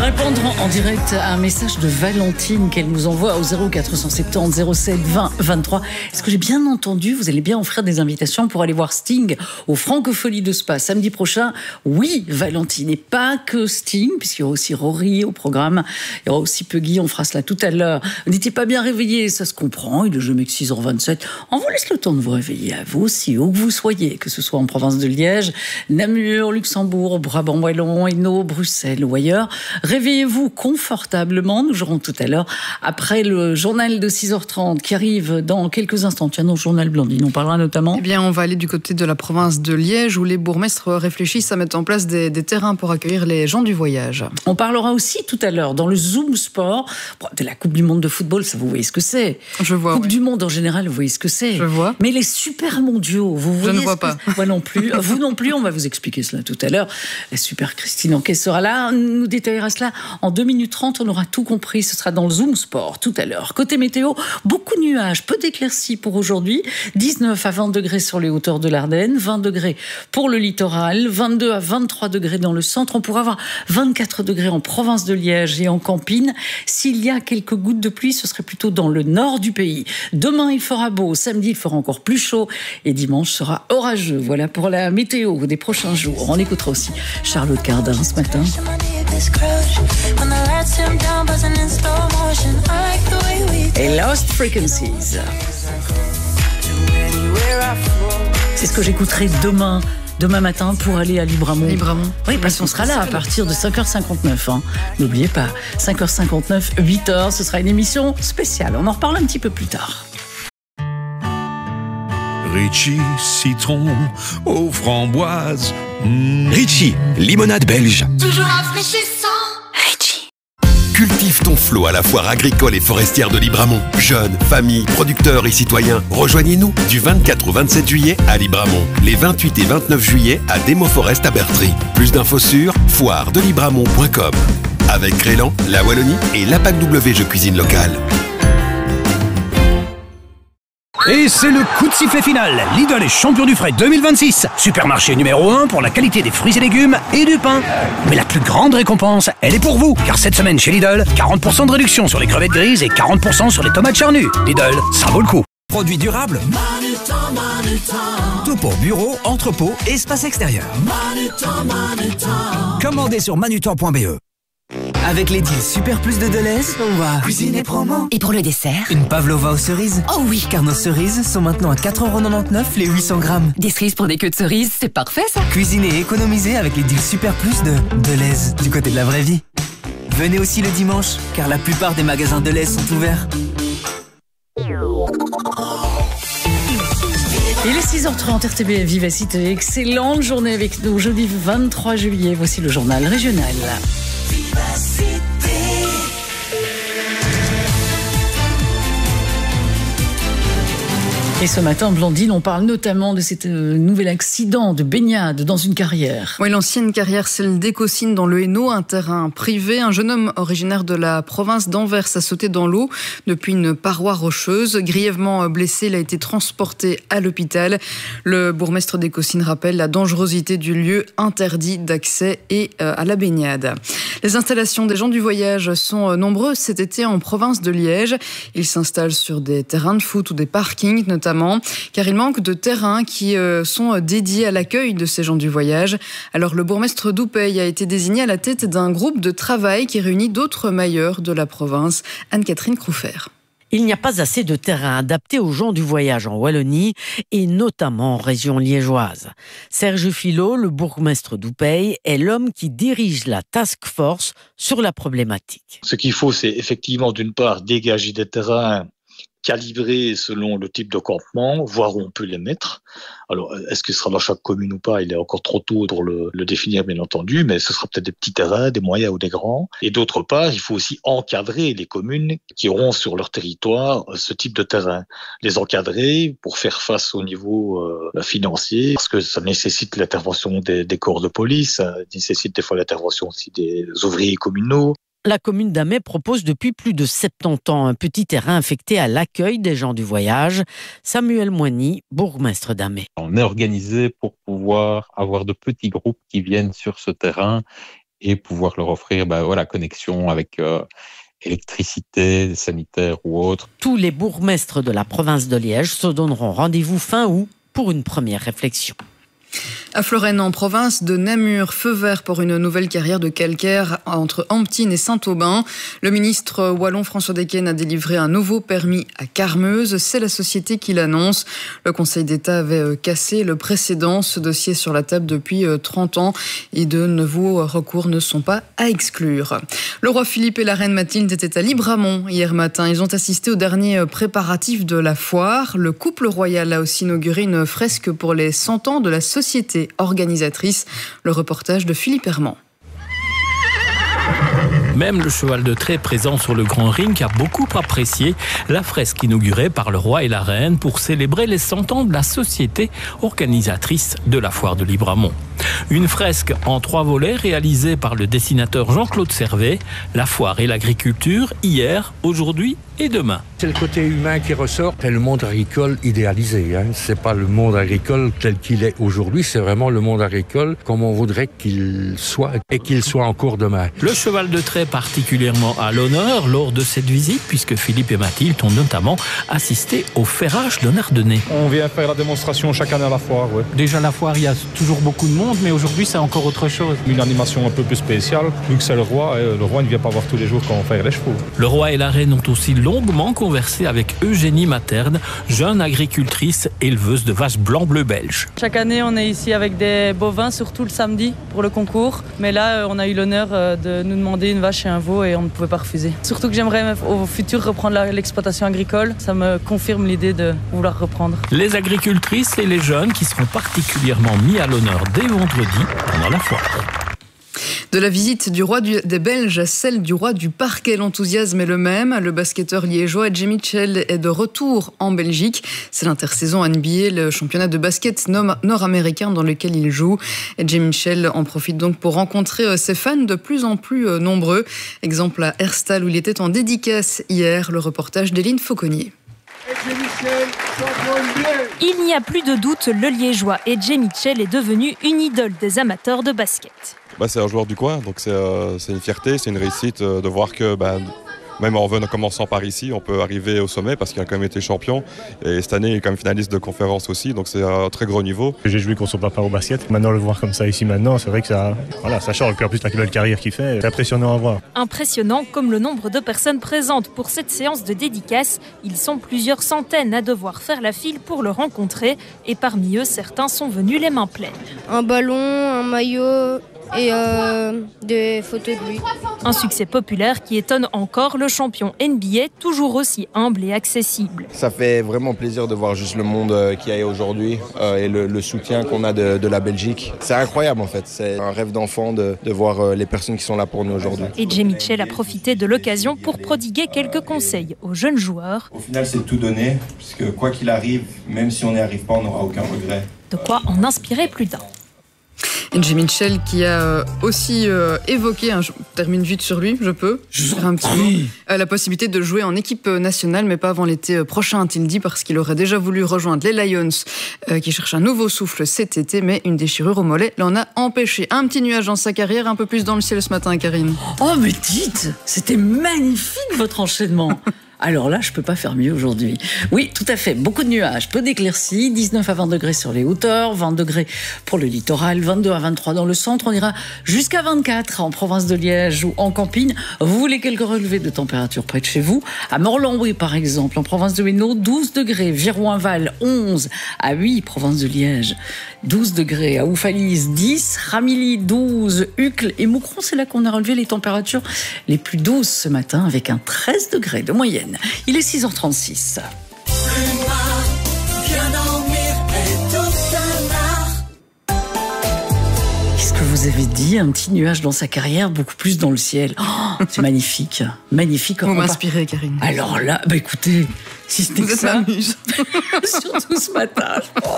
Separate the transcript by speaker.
Speaker 1: Répondre en direct à un message de Valentine qu'elle nous envoie au 0470 07 20 23. Est-ce que j'ai bien entendu? Vous allez bien offrir des invitations pour aller voir Sting au Francofolie de Spa samedi prochain? Oui, Valentine, et pas que Sting, puisqu'il y aura aussi Rory au programme. Il y aura aussi Puggy, on fera cela tout à l'heure. Vous n'étiez pas bien réveillés, ça se comprend. Il est jamais que 6h27. On vous laisse le temps de vous réveiller à vous aussi, où que vous soyez, que ce soit en province de Liège, Namur, Luxembourg, Brabant Wallon, Hainaut, Bruxelles ou ailleurs. Réveillez-vous confortablement. Nous jouerons tout à l'heure après le journal de 6h30 qui arrive dans quelques instants. Tiens, nos journal Blandine, on parlera notamment...
Speaker 2: Eh bien, on va aller du côté de la province de Liège où les bourgmestres réfléchissent à mettre en place des terrains pour accueillir les gens du voyage.
Speaker 1: On parlera aussi tout à l'heure dans le Zoom Sport de la Coupe du Monde de football, ça vous voyez ce que c'est.
Speaker 2: Je vois.
Speaker 1: Coupe du Monde en général, vous voyez ce que c'est.
Speaker 2: Je vois.
Speaker 1: Mais les super mondiaux, vous voyez.
Speaker 2: Je ne vois pas.
Speaker 1: Moi non plus. Vous non plus, on va vous expliquer cela tout à l'heure. La super Christine Anquet sera là, nous détaillera cela en 2 minutes 30. On aura tout compris. Ce sera dans le Zoom Sport tout à l'heure. Côté météo, beaucoup de nuages, peu d'éclaircies pour aujourd'hui. 19 à 20 degrés sur les hauteurs de l'Ardenne, 20 degrés pour le littoral, 22 à 23 degrés dans le centre. On pourra avoir 24 degrés en province de Liège et en Campine. S'il y a quelques gouttes de pluie, ce serait plutôt dans le nord du pays. Demain, il fera beau. Samedi, il fera encore plus chaud. Et dimanche sera orageux. Voilà pour la météo des prochains jours. On écoutera aussi Charlotte Cardin ce matin. Et Lost Frequencies. C'est ce que j'écouterai demain matin pour aller à Libramont. Oui, parce qu'on sera là à partir de 5h59. N'oubliez pas, 5h59, 8h, ce sera une émission spéciale. On en reparle un petit peu plus tard.
Speaker 3: Ritchie, citron aux framboises.
Speaker 4: Ritchie, limonade belge.
Speaker 5: Toujours rafraîchissant.
Speaker 4: Cultive ton flot à la foire agricole et forestière de Libramont. Jeunes, familles, producteurs et citoyens, rejoignez-nous du 24 au 27 juillet à Libramont. Les 28 et 29 juillet à Demo Forest à Bertry. Plus d'infos sur foiredelibramont.com. Avec Crélan, la Wallonie et l'APAC W Jeux Cuisine Locale.
Speaker 6: Et c'est le coup de sifflet final. Lidl est champion du frais 2026. Supermarché numéro 1 pour la qualité des fruits et légumes et du pain. Mais la plus grande récompense, elle est pour vous. Car cette semaine chez Lidl, 40% de réduction sur les crevettes grises et 40% sur les tomates charnues. Lidl, ça vaut le coup.
Speaker 7: Produits durables. Tout pour bureau, entrepôt, espace extérieur. Commandez sur manutan.be. Avec les deals Super Plus de Deleuze, on va cuisiner promo.
Speaker 5: Et pour le dessert?
Speaker 7: Une pavlova aux cerises.
Speaker 5: Oh oui!
Speaker 7: Car nos cerises sont maintenant à 4,99€ les 800 grammes.
Speaker 5: Des cerises pour des queues de cerises, c'est parfait ça!
Speaker 7: Cuisiner et économiser avec les deals Super Plus de Deleuze, du côté de la vraie vie. Venez aussi le dimanche, car la plupart des magasins Deleuze sont ouverts.
Speaker 1: Il est 6h30, RTBF Vivacité. Excellente journée avec nous. Jeudi 23 juillet, voici le journal régional. Et ce matin, Blandine, on parle notamment de cet nouvel accident de baignade dans une carrière.
Speaker 2: Oui, l'ancienne carrière, celle d'Écosine dans le Hainaut, un terrain privé. Un jeune homme originaire de la province d'Anvers a sauté dans l'eau depuis une paroi rocheuse. Grièvement blessé, il a été transporté à l'hôpital. Le bourgmestre d'Écosine rappelle la dangerosité du lieu interdit d'accès et à la baignade. Les installations des gens du voyage sont nombreuses cet été en province de Liège. Ils s'installent sur des terrains de foot ou des parkings notamment, car il manque de terrains qui sont dédiés à l'accueil de ces gens du voyage. Alors le bourgmestre d'Oupey a été désigné à la tête d'un groupe de travail qui réunit d'autres mailleurs de la province. Anne-Catherine Croufert.
Speaker 8: Il n'y a pas assez de terrain adapté aux gens du voyage en Wallonie et notamment en région liégeoise. Serge Filot, le bourgmestre d'Oupey, est l'homme qui dirige la task force sur la problématique.
Speaker 9: Ce qu'il faut, c'est effectivement d'une part dégager des terrains calibrés selon le type de campement, voir où on peut les mettre. Alors, est-ce que ce sera dans chaque commune ou pas? Il est encore trop tôt pour le définir, bien entendu, mais ce sera peut-être des petits terrains, des moyens ou des grands. Et d'autre part, il faut aussi encadrer les communes qui auront sur leur territoire ce type de terrain. Les encadrer pour faire face au niveau financier, parce que ça nécessite l'intervention des corps de police, ça nécessite des fois l'intervention aussi des ouvriers communaux.
Speaker 8: La commune d'Amay propose depuis plus de 70 ans un petit terrain affecté à l'accueil des gens du voyage. Samuel Moigny, bourgmestre d'Amay.
Speaker 10: On est organisé pour pouvoir avoir de petits groupes qui viennent sur ce terrain et pouvoir leur offrir connexion avec électricité, sanitaire ou autre.
Speaker 8: Tous les bourgmestres de la province de Liège se donneront rendez-vous fin août pour une première réflexion.
Speaker 2: À Florennes, en province de Namur, feu vert pour une nouvelle carrière de calcaire entre Amptine et Saint-Aubin. Le ministre wallon François Decken a délivré un nouveau permis à Carmeuse. C'est la société qui l'annonce. Le Conseil d'État avait cassé le précédent. Ce dossier est sur la table depuis 30 ans et de nouveaux recours ne sont pas à exclure. Le roi Philippe et la reine Mathilde étaient à Libramont hier matin. Ils ont assisté aux derniers préparatifs de la foire. Le couple royal a aussi inauguré une fresque pour les 100 ans de la société organisatrice. Le reportage de Philippe Herman.
Speaker 11: Même le cheval de trait présent sur le grand ring a beaucoup apprécié la fresque inaugurée par le roi et la reine pour célébrer les 100 ans de la société organisatrice de la foire de Libramont. Une fresque en 3 volets réalisée par le dessinateur Jean-Claude Servet. La foire et l'agriculture, hier, aujourd'hui et demain.
Speaker 12: C'est le côté humain qui ressort. C'est le monde agricole idéalisé. C'est pas le monde agricole tel qu'il est aujourd'hui. C'est vraiment le monde agricole comme on voudrait qu'il soit et qu'il soit encore demain.
Speaker 11: Le cheval de trait particulièrement à l'honneur lors de cette visite puisque Philippe et Mathilde ont notamment assisté au ferrage d'un Ardennais.
Speaker 13: On vient faire la démonstration chaque année à la foire. Ouais.
Speaker 11: Déjà à la foire, il y a toujours beaucoup de monde, mais aujourd'hui c'est encore autre chose.
Speaker 13: Une animation un peu plus spéciale, vu que c'est le roi ne vient pas voir tous les jours quand on fait les chevaux.
Speaker 11: Le roi et la reine ont aussi longuement conversé avec Eugénie Materne, jeune agricultrice éleveuse de vaches blanc-bleu belges.
Speaker 14: Chaque année on est ici avec des bovins, surtout le samedi pour le concours, mais là on a eu l'honneur de nous demander une vache et un veau et on ne pouvait pas refuser. Surtout que j'aimerais au futur reprendre l'exploitation agricole, ça me confirme l'idée de vouloir reprendre.
Speaker 11: Les agricultrices et les jeunes qui seront particulièrement mis à l'honneur dès vendredi pendant la foire.
Speaker 2: De la visite du roi des Belges à celle du roi du parquet, l'enthousiasme est le même. Le basketteur liégeois Edge Mitchell est de retour en Belgique. C'est l'intersaison NBA, le championnat de basket nord-américain dans lequel il joue. Edge Mitchell en profite donc pour rencontrer ses fans de plus en plus nombreux. Exemple à Herstal où il était en dédicace hier. Le reportage d'Éline Fauconnier.
Speaker 15: Il n'y a plus de doute, le liégeois Edge Mitchell est devenu une idole des amateurs de basket.
Speaker 16: C'est un joueur du coin, donc c'est une fierté, c'est une réussite de voir que même en commençant par ici, on peut arriver au sommet parce qu'il a quand même été champion. Et cette année, il est quand même finaliste de conférence aussi, donc c'est un très gros niveau.
Speaker 17: J'ai joué contre son papa au basket. Maintenant, le voir comme ça ici maintenant, c'est vrai que ça change. Puis en plus, la belle carrière qu'il fait, c'est impressionnant à voir.
Speaker 15: Impressionnant comme le nombre de personnes présentes pour cette séance de dédicace. Ils sont plusieurs centaines à devoir faire la file pour le rencontrer. Et parmi eux, certains sont venus les mains pleines.
Speaker 18: Un ballon, un maillot et des photos de lui.
Speaker 15: Un succès populaire qui étonne encore le champion NBA, toujours aussi humble et accessible.
Speaker 19: Ça fait vraiment plaisir de voir juste le monde qu'il y a aujourd'hui et le soutien qu'on a de la Belgique. C'est incroyable en fait, c'est un rêve d'enfant de voir les personnes qui sont là pour nous aujourd'hui.
Speaker 15: Edge Mitchell a profité de l'occasion pour prodiguer quelques conseils aux jeunes joueurs.
Speaker 19: Au final, c'est tout donner, puisque quoi qu'il arrive, même si on n'y arrive pas, on n'aura aucun regret.
Speaker 15: De quoi en inspirer plus d'un.
Speaker 2: Edge Mitchell qui a aussi évoqué, je termine vite sur lui, je peux faire un petit mot, la possibilité de jouer en équipe nationale, mais pas avant l'été prochain, a-t-il dit, parce qu'il aurait déjà voulu rejoindre les Lions qui cherchent un nouveau souffle cet été, mais une déchirure au mollet l'en a empêché. Un petit nuage dans sa carrière, un peu plus dans le ciel ce matin, Karine.
Speaker 1: Oh mais dites, c'était magnifique votre enchaînement. Alors là, je peux pas faire mieux aujourd'hui. Oui, tout à fait. Beaucoup de nuages, peu d'éclaircies, 19 à 20 degrés sur les hauteurs, 20 degrés pour le littoral, 22 à 23 dans le centre. On ira jusqu'à 24 en province de Liège ou en campagne. Vous voulez quelques relevés de température près de chez vous? À Morlan-Brie, par exemple, en province de Hainaut, 12 degrés. Viroin-Val, 11 à 8, province de Liège. 12 degrés. À Oufalise, 10. Ramilly, 12. Uccle et Moucron, c'est là qu'on a relevé les températures les plus douces ce matin avec un 13 degrés de moyenne. Il est 6h36. Qu'est-ce que vous avez dit? Un petit nuage dans sa carrière, beaucoup plus dans le ciel. Oh, c'est magnifique. Magnifique.
Speaker 2: Vous m'inspirez, Karine.
Speaker 1: Alors là, écoutez, si c'était
Speaker 2: vous êtes
Speaker 1: ça...
Speaker 2: m'amuse.
Speaker 1: Surtout ce matin, je pense.